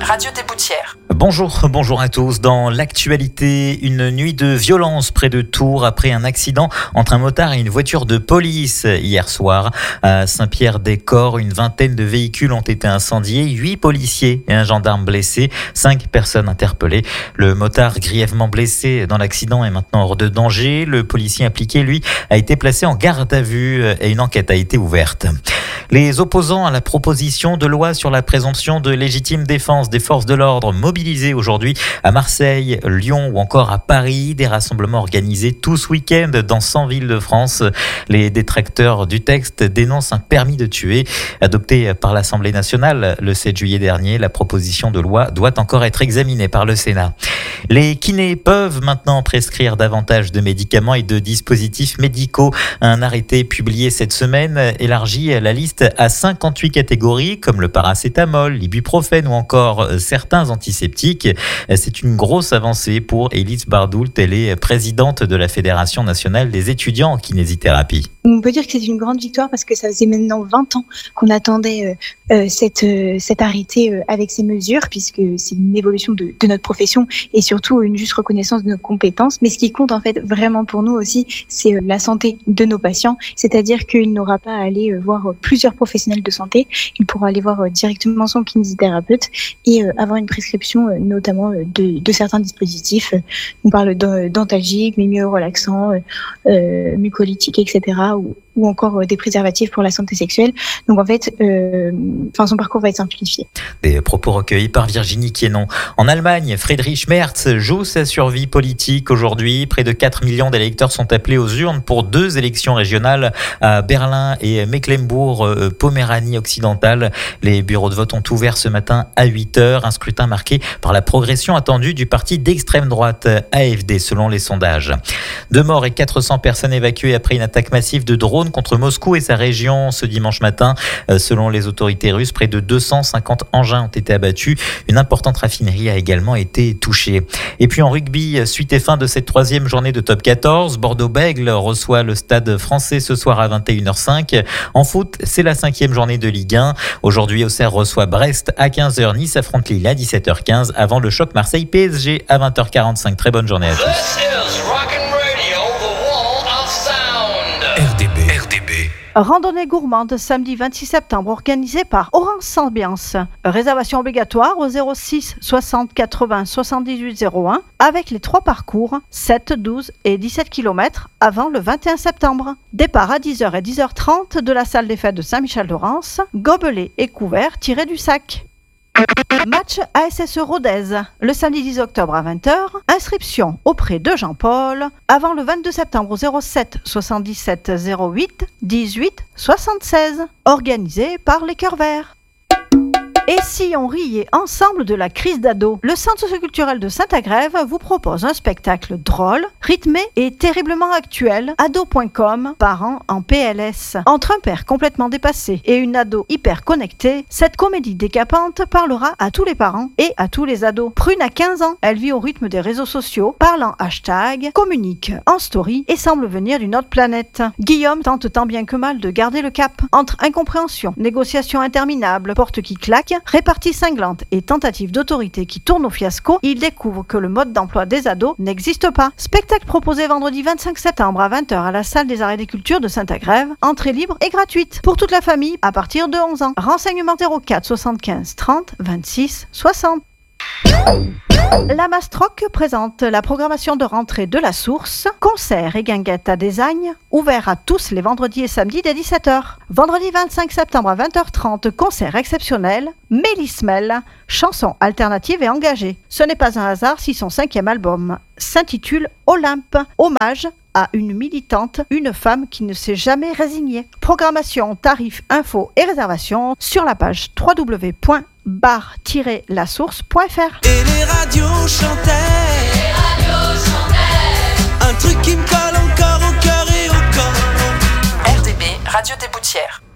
Radio des Boutières. Bonjour à tous. Dans l'actualité, une nuit de violence près de Tours après un accident entre un motard et une voiture de police hier soir. À Saint-Pierre-des-Corps, une vingtaine de véhicules ont été incendiés, 8 policiers et un gendarme blessés, 5 personnes interpellées. Le motard grièvement blessé dans l'accident est maintenant hors de danger. Le policier impliqué, lui, a été placé en garde à vue et une enquête a été ouverte. Les opposants à la proposition de loi sur la présomption de légitime défense des forces de l'ordre mobilisés aujourd'hui à Marseille, Lyon ou encore à Paris. Des rassemblements organisés tout ce week-end dans 100 villes de France. Les détracteurs du texte dénoncent un permis de tuer. Adopté par l'Assemblée nationale le 7 juillet dernier, la proposition de loi doit encore être examinée par le Sénat. Les kinés peuvent maintenant prescrire davantage de médicaments et de dispositifs médicaux. Un arrêté publié cette semaine élargit la liste à 58 catégories comme le paracétamol, l'ibuprofène ou encore certains antiseptiques. C'est une grosse avancée pour Élise Bardoult. Elle est présidente de la Fédération nationale des étudiants en kinésithérapie. On peut dire que c'est une grande victoire parce que ça faisait maintenant 20 ans qu'on attendait cet arrêté avec ces mesures, puisque c'est une évolution de notre profession et surtout une juste reconnaissance de nos compétences. Mais ce qui compte en fait vraiment pour nous aussi, c'est la santé de nos patients, c'est-à-dire qu'il n'aura pas à aller voir plusieurs professionnels de santé, il pourra aller voir directement son kinésithérapeute et avoir une prescription notamment de certains dispositifs. On parle d'antalgiques, mais mieux relaxants, mucolytiques, etc. ou encore des préservatifs pour la santé sexuelle. Donc en fait, son parcours va être simplifié. Des propos recueillis par Virginie Quénon. En Allemagne, Friedrich Merz joue sa survie politique aujourd'hui. Près de 4 millions d'électeurs sont appelés aux urnes pour 2 élections régionales à Berlin et Mecklembourg-Poméranie occidentale. Les bureaux de vote ont ouvert ce matin à 8h. Un scrutin marqué par la progression attendue du parti d'extrême droite AfD selon les sondages. 2 morts et 400 personnes évacuées après une attaque massive de drones contre Moscou et sa région ce dimanche matin. Selon les autorités russes, près de 250 engins ont été abattus. Une importante raffinerie a également été touchée. Et puis en rugby, suite et fin de cette 3e journée de top 14, Bordeaux-Bègles reçoit le Stade Français ce soir à 21h05. En foot, c'est la 5e journée de Ligue 1. Aujourd'hui, Auxerre reçoit Brest à 15h, Nice affronte Lille à 17h15 avant le choc Marseille-PSG à 20h45. Très bonne journée à tous. Randonnée gourmande samedi 26 septembre organisée par Orange Ambiance. Réservation obligatoire au 06 60 80 78 01 avec les 3 parcours 7, 12 et 17 km avant le 21 septembre. Départ à 10h et 10h30 de la salle des fêtes de Saint-Michel-de-Rance. Gobelets et couverts tirés du sac. Match ASSE Rodez, le samedi 10 octobre à 20h. Inscription auprès de Jean-Paul avant le 22 septembre au 07 77 08 18 76. Organisé par les Cœurs Verts. Et si on riait ensemble de la crise d'ado? Le Centre socioculturel de Saint-Agrève vous propose un spectacle drôle, rythmé et terriblement actuel. Ado.com, parents en PLS. Entre un père complètement dépassé et une ado hyper connectée, cette comédie décapante parlera à tous les parents et à tous les ados. Prune a 15 ans, elle vit au rythme des réseaux sociaux, parle en hashtag, communique en story et semble venir d'une autre planète. Guillaume tente tant bien que mal de garder le cap. Entre incompréhension, négociations interminables, portes qui claquent, répartie cinglante et tentative d'autorité qui tourne au fiasco, il découvre que le mode d'emploi des ados n'existe pas. Spectacle proposé vendredi 25 septembre à 20h à la salle des Arts et des Cultures de Saint-Agrève. Entrée libre et gratuite pour toute la famille à partir de 11 ans. Renseignements 04 75 30 26 60. La Mastroc présente la programmation de rentrée de la Source, concert et guinguette à Desagne, ouvert à tous les vendredis et samedis dès 17h. Vendredi 25 septembre à 20h30, concert exceptionnel, Mélismel, chanson alternative et engagée. Ce n'est pas un hasard si son 5e album s'intitule Olympe, hommage à une militante, une femme qui ne s'est jamais résignée. Programmation, tarifs, infos et réservations sur la page www.bar-lasource.fr. Et les radios chantaient, un truc qui me colle encore au cœur et au corps. RDB, Radio des Boutières.